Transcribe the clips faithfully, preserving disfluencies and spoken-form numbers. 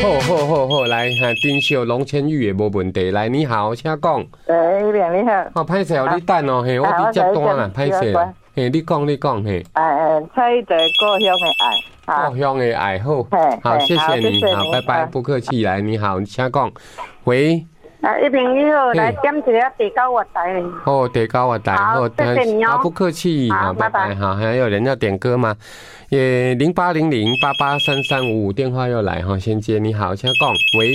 好好好好，来哈，丁秀龙千玉也无问题。来，你好，请讲。 诶，你好。 哦，歹势哦，你等哦，嘿，我伫接单啦，歹势。嘿，你讲，你讲，嘿。 诶，猜一个故乡的爱。 故乡的爱好。好，谢谢你，好，拜拜，不客气。来，你好，请讲。喂。 啊，一平你好，来点一个地高活台。 哦，地高活台， 好，谢谢你哦。 好，不客气，好，拜拜。好，还有人要点歌吗？也零八零零八八三三五五电话又来哈，先接。你好，请讲。喂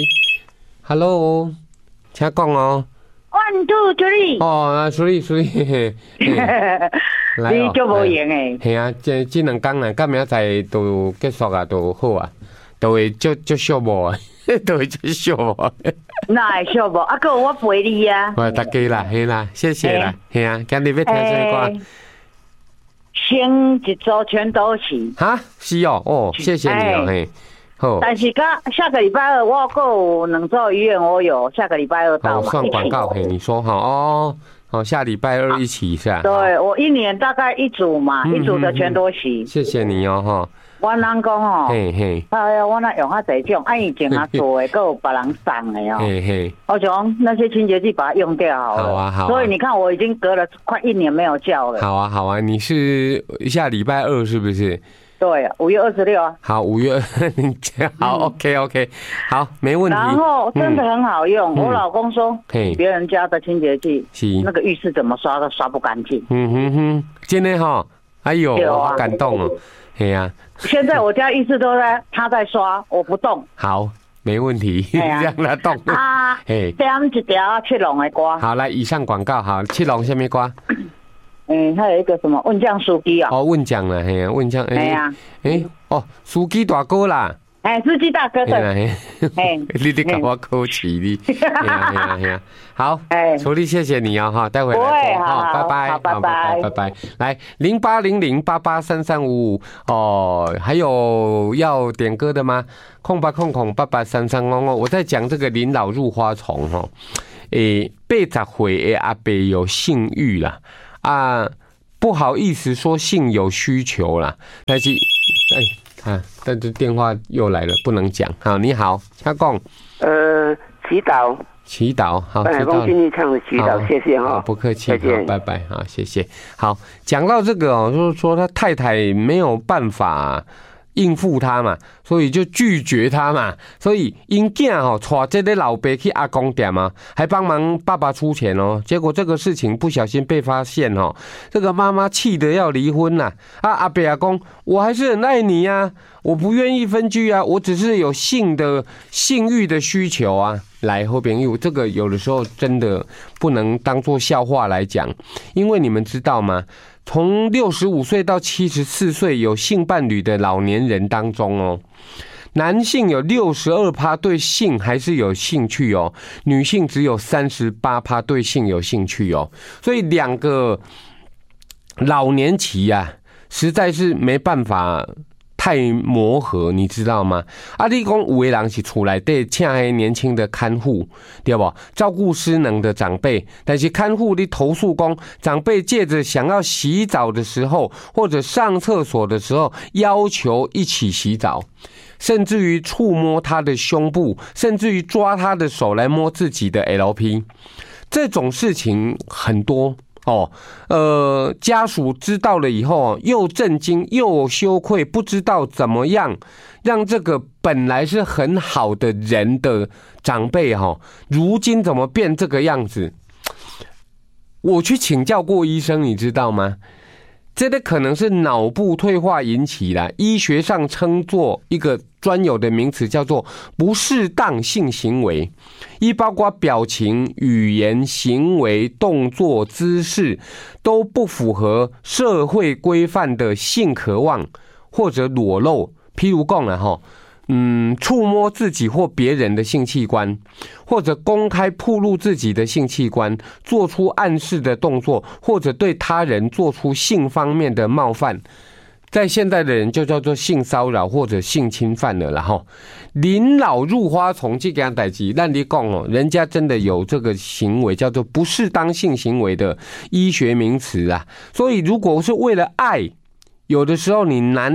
，Hello， 请讲哦。 One two three。 哦，啊，three three。 你就无用诶。 系啊，这这两天啦，到明仔都结束啊，都好啊，都会足足寂寞啊，都会足寂寞。 那会寂寞，啊，个我陪你啊。 我大家啦，系啦，谢谢啦，系啊，今日要听什么歌？ 星一周全都是。 哈，是哦，哦，谢谢你哦，嘿，好。 但是刚下个礼拜二，我有两周医院，我有下个礼拜二到嘛。 算广告，嘿，你说好哦。好，下礼拜二一起是吧？ 对，我一年大概一组嘛，一组的全都是。 谢谢你哦，哈。 我人讲哦， 嘿嘿， 哎呀，我那用啊这种，按以前啊做的，还有别人送的哦。 嘿嘿， 我想那些清洁剂把它用掉好了。 好啊好啊。 所以你看，我已经隔了快一年没有叫了。 好啊好啊，你是下礼拜二是不是？ 对，五月二十六啊。 好，五月你好 ，OK OK， 好，没问题。 然后真的很好用，我老公说，别人家的清洁剂，那个浴室怎么刷都刷不干净。 嗯哼哼，真的哈，哎呦，好感动哦。对呀， 现在我家浴室都在他在刷，我不动。 好，没问题，让他动。 啊，点一条七龙的歌。 好，来以上广告，好，七龙什么歌？ 嗯，还有一个什么问酱司机啊？ 哦，问酱啦，嘿呀，问酱，哎呀，哎，哦，司机大哥啦。 哎，司机大哥的， 哎，你得给我客气你，好，哎，楚丽，谢谢你哦，哈，待会来说哈，拜拜， 拜拜， 拜拜，来零八零零八八三三五五哦，还有要点歌的吗？空八空空八八三三五五，我在讲这个临老入花丛哈，诶，八十岁的阿伯有性欲啦，啊，不好意思说性有需求啦，但是，哎。啊！但是电话又来了，不能讲。好，你好，阿公。 呃，祈祷。 祈祷，好， 知道。心里唱的祈祷，谢谢哈。 不客气，好，拜拜，好，谢谢。好，讲到这个哦，就是说他太太没有办法应付他嘛，所以就拒绝他嘛，所以因囝吼带这个老爸去阿公店嘛，还帮忙爸爸出钱哦。结果这个事情不小心被发现哦，这个妈妈气得要离婚啦。啊，阿伯阿公，我还是很爱你呀、啊，我不愿意分居啊，我只是有性的性欲的需求啊。来，好朋友，这个有的时候真的不能当作笑话来讲，因为你们知道吗？从六十五岁到七十四岁有性伴侣的老年人当中哦，男性有六十二趴对性还是有兴趣哦，女性只有三十八趴对性有兴趣哦，所以两个老年期啊，实在是没办法太磨合，你知道吗？啊，你讲有的人是厝内底请迄年轻的看护，对不？照顾失能的长辈，但是看护你投诉讲，长辈借着想要洗澡的时候，或者上厕所的时候，要求一起洗澡，甚至于触摸他的胸部，甚至于抓他的手来摸自己的 L P， 这种事情很多。哦，呃，家属知道了以后，又震惊又羞愧，不知道怎么样让这个本来是很好的人的长辈哈、哦，如今怎么变这个样子？我去请教过医生，你知道吗？这个可能是脑部退化引起的，医学上称作一个专有的名词，叫做不适当性行为，一包括表情、语言、行为、动作、姿势都不符合社会规范的性渴望或者裸露，譬如讲了哈。嗯，触摸自己或别人的性器官，或者公开暴露自己的性器官，做出暗示的动作，或者对他人做出性方面的冒犯，在现代的人就叫做性骚扰或者性侵犯了啦齁。临老入花丛这件代志，咱你讲哦，人家真的有这个行为叫做不适当性行为的医学名词啊。所以如果是为了爱，有的时候你难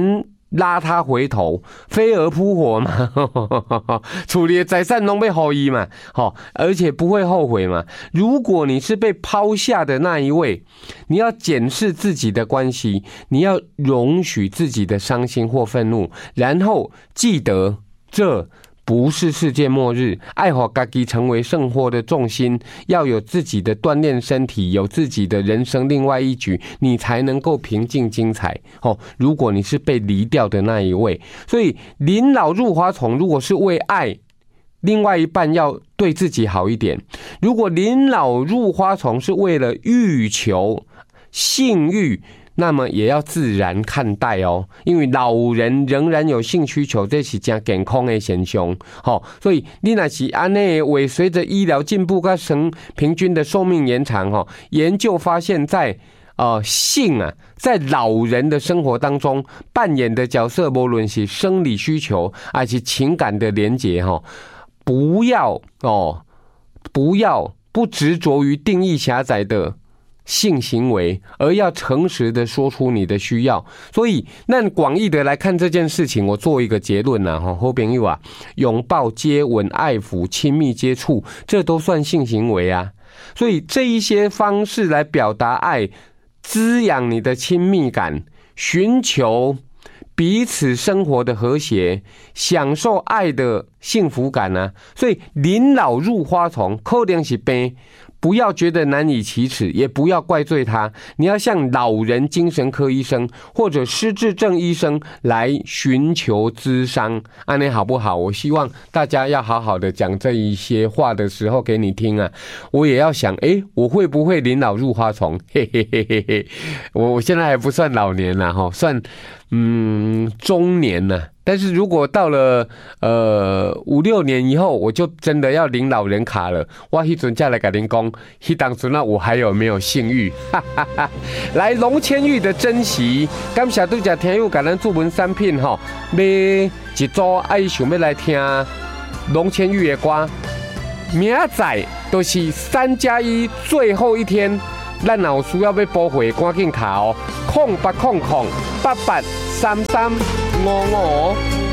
拉他回头，飞蛾扑火嘛，处理的财产拢被后裔嘛，好，而且不会后悔嘛。如果你是被抛下的那一位，你要检视自己的关系，你要容许自己的伤心或愤怒，然后记得这不是世界末日，爱好自己成为生活的重心，要有自己的锻炼身体，有自己的人生另外一局，你才能够平静精彩。哦，如果你是被离掉的那一位，所以临老入花丛，如果是为爱，另外一半要对自己好一点；如果临老入花丛是为了欲求性欲，那么也要自然看待哦，因为老人仍然有性需求，这是真健康的现象。好，所以你若是安内尾随着医疗进步，跟生平均的寿命延长哈，研究发现在呃性啊，在老人的生活当中扮演的角色，无论是生理需求还是情感的连结哈，不要哦，不要不执着于定义狭窄的性行为，而要诚实的说出你的需要。所以那广义的来看这件事情，我做一个结论啊，好朋友啊，拥抱、接吻、爱抚、亲密接触，这都算性行为啊。所以这一些方式来表达爱，滋养你的亲密感，寻求彼此生活的和谐，享受爱的幸福感啊。所以临老入花丛，可能是病，不要觉得难以启齿，也不要怪罪他。你要向老人精神科医生或者失智症医生来寻求咨商，安内好不好？我希望大家要好好的讲这一些话的时候给你听啊。我也要想，哎，我会不会临老入花丛？嘿嘿嘿嘿嘿，我我现在还不算老年啦，哈，算嗯中年了。但是如果到了呃五六年以后，我就真的要领老人卡了。我那时再来跟您讲，那当时那我还有没有性欲？哈哈哈！来龙千玉的珍惜，感谢大家听友给咱注文产品哈，买一组爱想要来听龙千玉的歌。明仔就是三加一最后一天，咱有需要要补货，赶紧卡哦，空八空空八八三三五五。